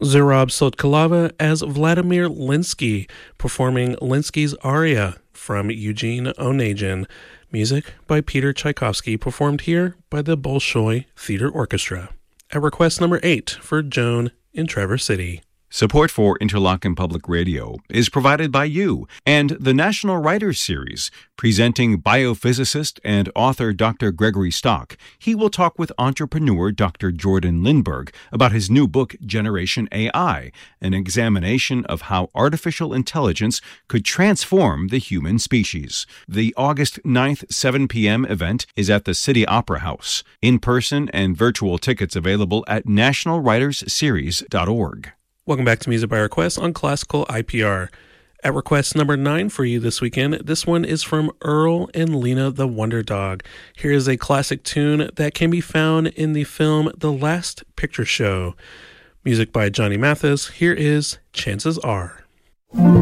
Zurab Sotkolava as Vladimir Linsky, performing Linsky's aria from Eugene Onegin. Music by Peter Tchaikovsky, performed here by the Bolshoi Theater Orchestra. At request number 8 for Joan in Traverse City. Support for Interlochen Public Radio is provided by you and the National Writers Series, presenting biophysicist and author Dr. Gregory Stock. He will talk with entrepreneur Dr. Jordan Lindberg about his new book, Generation AI, an examination of how artificial intelligence could transform the human species. The August 9th, 7 p.m. event is at the City Opera House. In-person and virtual tickets available at nationalwritersseries.org. Welcome back to Music by Request on Classical IPR. At request number 9 for you this weekend, this one is from Earl and Lena the Wonder Dog. Here is a classic tune that can be found in the film The Last Picture Show. Music by Johnny Mathis. Here is Chances Are.